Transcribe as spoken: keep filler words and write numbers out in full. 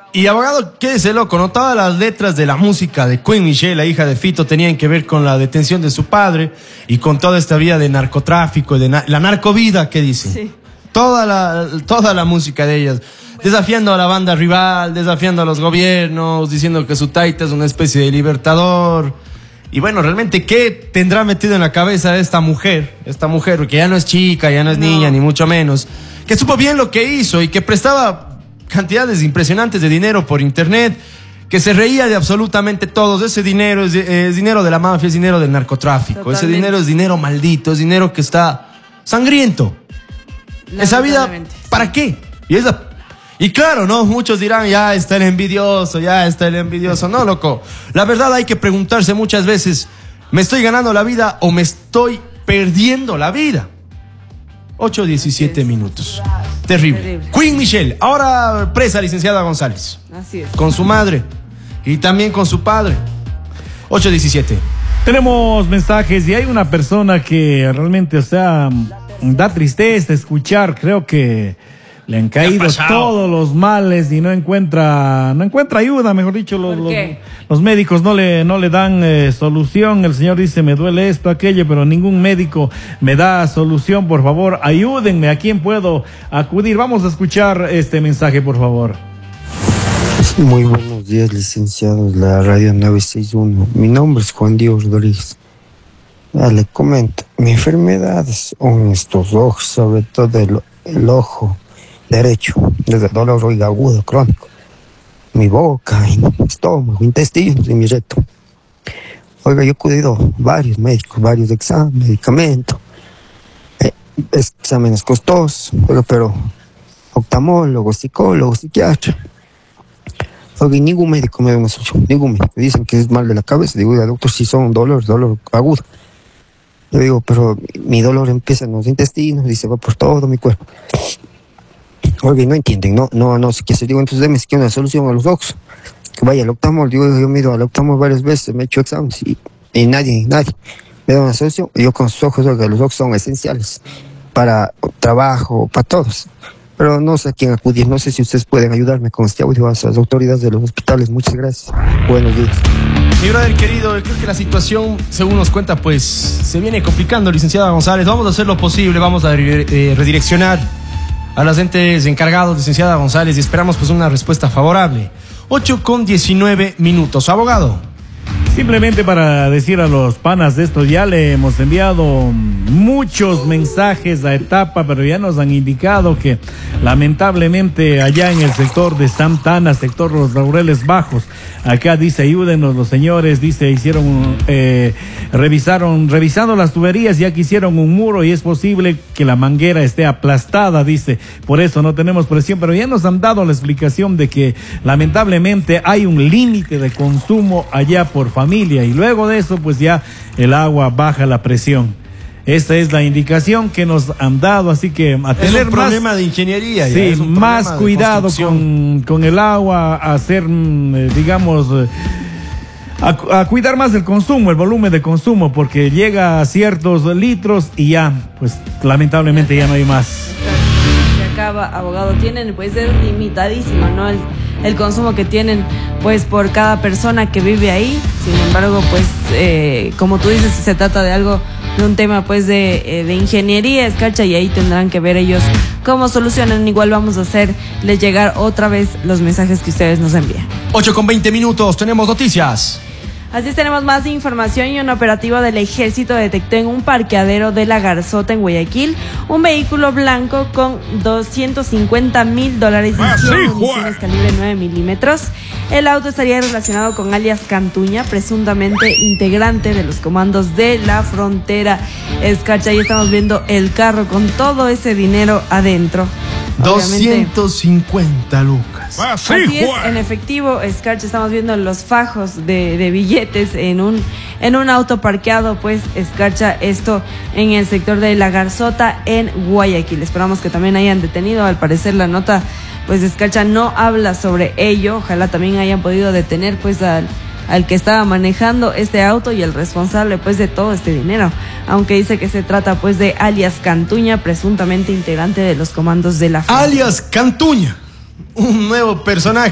Y abogado, quédese loco, ¿no? Todas las letras de la música de Queen Michelle, la hija de Fito, tenían que ver con la detención de su padre y con toda esta vida de narcotráfico, de na la narcovida, ¿qué dicen? Sí. Toda la, toda la música de ellas, desafiando a la banda rival, desafiando a los gobiernos, diciendo que su taita es una especie de libertador. Y bueno, realmente, ¿qué tendrá metido en la cabeza esta mujer? Esta mujer, que ya no es chica, ya no es no. niña, ni mucho menos, que supo bien lo que hizo y que prestaba cantidades impresionantes de dinero por internet, que se reía de absolutamente todos. Ese dinero es, es dinero de la mafia, es dinero del narcotráfico. Totalmente. Ese dinero es dinero maldito, es dinero que está sangriento. Esa vida, ¿para qué? Y, esa, y claro, ¿no? Muchos dirán, ya está el envidioso, ya está el envidioso. No, loco. La verdad hay que preguntarse muchas veces, ¿me estoy ganando la vida o me estoy perdiendo la vida? ocho diecisiete minutos. Terrible. Terrible. Queen Michelle, ahora presa, licenciada González. Así es. Con su madre y también con su padre. ocho diecisiete. Tenemos mensajes y hay una persona que realmente, o sea, da tristeza escuchar. Creo que le han caído todos los males y no encuentra no encuentra ayuda, mejor dicho, los, los, los médicos no le, no le dan eh, solución. El señor dice, me duele esto, aquello, pero ningún médico me da solución. Por favor, ayúdenme, ¿a quién puedo acudir? Vamos a escuchar este mensaje, por favor. Muy buenos días, licenciados, la radio nueve seis uno. Mi nombre es Juan Diego Rodríguez. Ya le comento, mi enfermedad son estos ojos, sobre todo el, el ojo derecho, desde dolor oiga agudo, crónico, mi boca, mi estómago, intestinos y mi recto. Oiga, yo he acudido a varios médicos, varios exámenes, medicamentos, eh, exámenes costosos, oiga, pero oftalmólogo, psicólogo, psiquiatra. Oiga, y ningún médico me da una solución, ningún médico. Dicen que es mal de la cabeza. Digo, doctor, si son dolor, dolor agudo. Yo digo, pero mi dolor empieza en los intestinos y se va por todo mi cuerpo. Oiga, no entienden, no, no, no sé qué hacer. Digo, entonces déme que una solución a los ojos. Que vaya al oftalmólogo. Digo, yo me he ido al oftalmólogo varias veces, me he hecho exámenes y, y nadie, nadie me da una solución. Yo con sus ojos, oiga, los ojos son esenciales para trabajo, para todos. Pero no sé a quién acudir, no sé si ustedes pueden ayudarme con este audio a las autoridades de los hospitales. Muchas gracias. Buenos días. Mi brother querido, creo que la situación, según nos cuenta, pues se viene complicando, licenciada González. Vamos a hacer lo posible, vamos a eh, redireccionar a los entes encargados, licenciada González, y esperamos pues una respuesta favorable. ocho con diecinueve minutos. Abogado. Simplemente para decir a los panas de esto, ya le hemos enviado muchos mensajes a Etapa, pero ya nos han indicado que lamentablemente allá en el sector de Santana, sector Los Laureles Bajos, acá dice, ayúdenos los señores, dice, hicieron, eh, revisaron, revisando las tuberías, ya que hicieron un muro y es posible que la manguera esté aplastada, dice, por eso no tenemos presión, pero ya nos han dado la explicación de que lamentablemente hay un límite de consumo allá por familia. Y luego de eso pues ya el agua baja la presión. Esta es la indicación que nos han dado, así que a tener es un problema más, de ingeniería. Sí, ya, es un más cuidado con, con el agua, a hacer, digamos, a, a cuidar más el consumo, el volumen de consumo, porque llega a ciertos litros y ya, pues lamentablemente ya no hay más. Se acaba, abogado, tienen, pues es limitadísimo, ¿no? El, el consumo que tienen, pues por cada persona que vive ahí. Sin embargo, pues eh, como tú dices, se trata de algo, de un tema pues de, eh, de ingeniería, escarcha, y ahí tendrán que ver ellos cómo solucionan. Igual vamos a hacerles llegar otra vez los mensajes que ustedes nos envían. ocho con veinte minutos, tenemos noticias. Así es, tenemos más información. Y un operativo del ejército detectó en un parqueadero de La Garzota, en Guayaquil, un vehículo blanco con doscientos cincuenta mil dólares y cien municiones calibre nueve milímetros. El auto estaría relacionado con alias Cantuña, presuntamente integrante de los comandos de la frontera. Escarcha, ahí estamos viendo el carro con todo ese dinero adentro. doscientos cincuenta lucas. Así es, en efectivo, Escarcha, estamos viendo los fajos de, de billetes en un, en un auto parqueado, pues, Escarcha, esto en el sector de La Garzota, en Guayaquil. Esperamos que también hayan detenido. Al parecer la nota, pues, Escarcha no habla sobre ello. Ojalá también hayan podido detener, pues, al, al que estaba manejando este auto y el responsable, pues, de todo este dinero. Aunque dice que se trata, pues, de alias Cantuña, presuntamente integrante de los comandos de la frontera. Alias Cantuña, un nuevo personaje.